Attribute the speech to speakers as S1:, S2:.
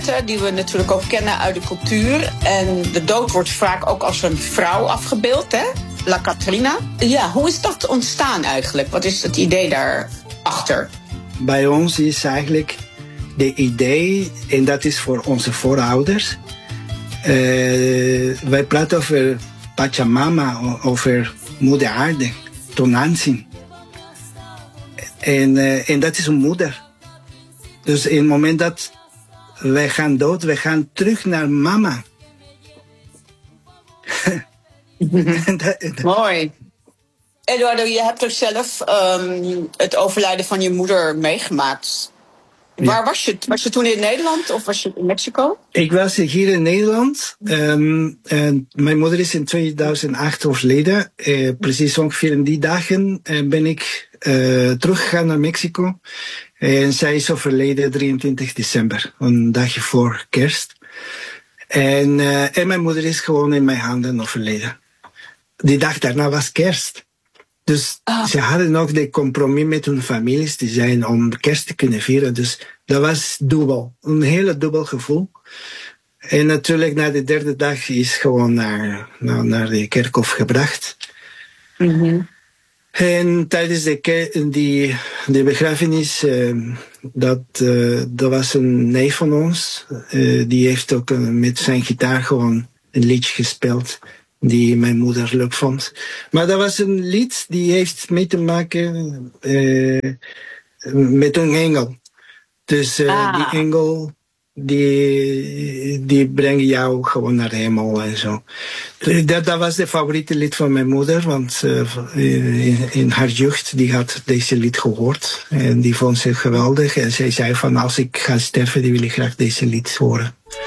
S1: die we natuurlijk ook kennen uit de cultuur. En de dood wordt vaak ook als een vrouw afgebeeld, hè? La Catrina. Ja, hoe is dat ontstaan eigenlijk? Wat is het idee daarachter?
S2: Bij ons is eigenlijk de idee, en dat is voor onze voorouders. Wij praten over Pachamama, over moeder aarde, Tonantzin. En dat is een moeder. Dus in het moment dat wij gaan dood, wij gaan terug naar mama.
S1: Mooi. Eduardo, je hebt ook zelf het overlijden van je moeder meegemaakt. Ja. Waar was je? Was je toen in Nederland of was je in Mexico?
S2: Ik was hier in Nederland. En mijn moeder is in 2008 overleden. Precies ongeveer in die dagen ben ik teruggegaan naar Mexico. En zij is overleden 23 december, een dagje voor kerst. En mijn moeder is gewoon in mijn handen overleden. Die dag daarna was kerst. Dus ze hadden ook de compromis met hun families die zijn om kerst te kunnen vieren. Dus dat was dubbel. Een hele dubbel gevoel. En natuurlijk na de derde dag is gewoon naar de kerkhof gebracht. Mm-hmm. En tijdens de begrafenis, dat was een neef van ons. Die heeft ook met zijn gitaar gewoon een liedje gespeeld. Die mijn moeder leuk vond. Maar dat was een lied die heeft mee te maken met een engel. Dus die engel, die brengt jou gewoon naar de hemel en zo. Dat was de favoriete lied van mijn moeder, want in haar jeugd die had deze lied gehoord. En die vond ze geweldig. En zij zei van als ik ga sterven, die wil ik graag deze lied horen.